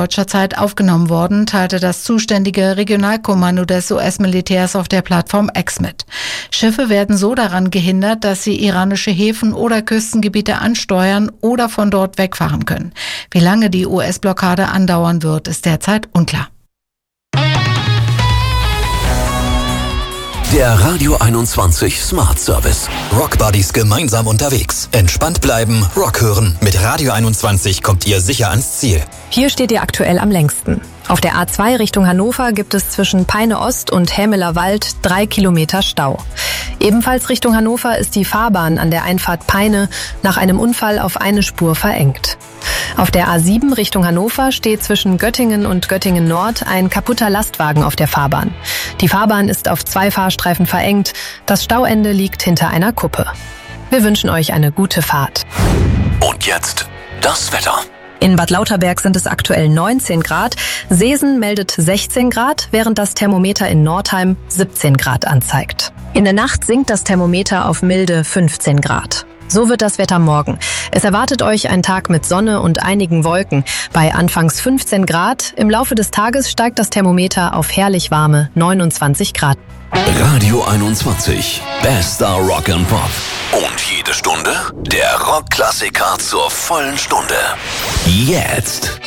deutscher Zeit aufgenommen worden, teilte das zuständige Regionalkommando des US-Militärs auf der Plattform X mit. Schiffe werden so daran gehindert, dass sie iranische Häfen oder Küstengebiete ansteuern oder von dort wegfahren können. Wie lange die US-Blockade andauern wird, ist derzeit unklar. Der Radio 21 Smart Service. Rock Buddies gemeinsam unterwegs. Entspannt bleiben, Rock hören. Mit Radio 21 kommt ihr sicher ans Ziel. Hier steht ihr aktuell am längsten. Auf der A2 Richtung Hannover gibt es zwischen Peine Ost und Hämeler Wald 3 Kilometer Stau. Ebenfalls Richtung Hannover ist die Fahrbahn an der Einfahrt Peine nach einem Unfall auf eine Spur verengt. Auf der A7 Richtung Hannover steht zwischen Göttingen und Göttingen Nord ein kaputter Lastwagen auf der Fahrbahn. Die Fahrbahn ist auf 2 Fahrstreifen verengt. Das Stauende liegt hinter einer Kuppe. Wir wünschen euch eine gute Fahrt. Und jetzt das Wetter. In Bad Lauterberg sind es aktuell 19 Grad. Seesen meldet 16 Grad, während das Thermometer in Nordheim 17 Grad anzeigt. In der Nacht sinkt das Thermometer auf milde 15 Grad. So wird das Wetter morgen. Es erwartet euch ein Tag mit Sonne und einigen Wolken. Bei anfangs 15 Grad. Im Laufe des Tages steigt das Thermometer auf herrlich warme 29 Grad. Radio 21. Bester Rock and Pop. Und jede Stunde der Rockklassiker zur vollen Stunde. Jetzt.